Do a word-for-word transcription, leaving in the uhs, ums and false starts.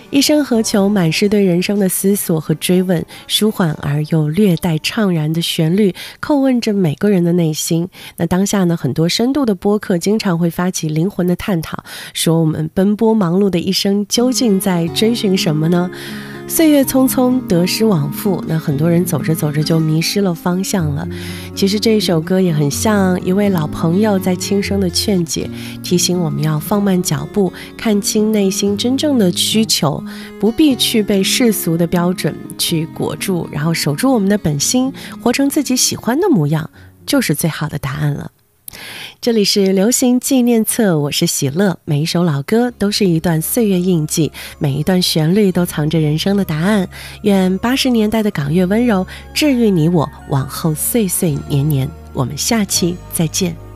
一生何求，满是对人生的思索和追问，舒缓而又略带怅然的旋律叩问着每个人的内心。那当下呢，很多深度的播客经常会发起灵魂的探讨，说我们奔波忙碌的一生究竟在追寻什么呢？岁月匆匆，得失往复，那很多人走着走着就迷失了方向了。其实这一首歌也很像一位老朋友在轻声的劝解，提醒我们要放慢脚步，看清内心真正的需求，不必去被世俗的标准去裹住，然后守住我们的本心，活成自己喜欢的模样，就是最好的答案了。这里是流行纪念册，我是喜乐，每一首老歌都是一段岁月印记，每一段旋律都藏着人生的答案。愿八十年代的港乐温柔治愈你我，往后岁岁年年。我们下期再见。